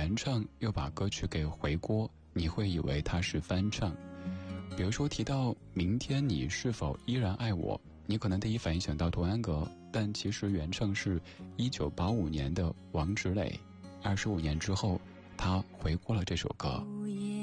原唱又把歌曲给回锅，你会以为他是翻唱。比如说提到明天你是否依然爱我，你可能第一反应想到童安格，但其实原唱是1985年的王芷蕾。25年之后他回锅了这首歌。